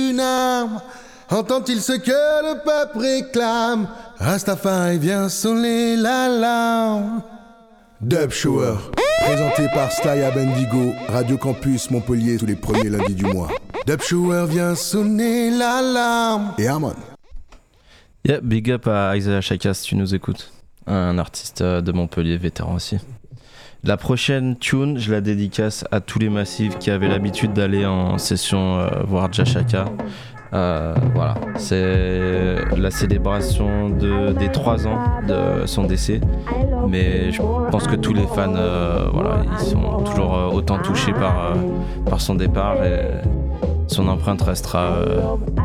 une âme. Entend-il ce que le peuple réclame? Rastafari vient sonner l'alarme. Dub Shower, présenté par Staya Bendigo, Radio Campus Montpellier tous les premiers lundis du mois. Dub Shower vient sonner l'alarme. Et Amon. Yeah, big up à Isaiah Chaka si tu nous écoutes. Un artiste de Montpellier, vétéran aussi. La prochaine tune, je la dédicace à tous les massifs qui avaient l'habitude d'aller en session voir Jashaka. Voilà, c'est la célébration des 3 ans de son décès. Mais je pense que tous les fans, voilà, ils sont toujours autant touchés par son départ et son empreinte restera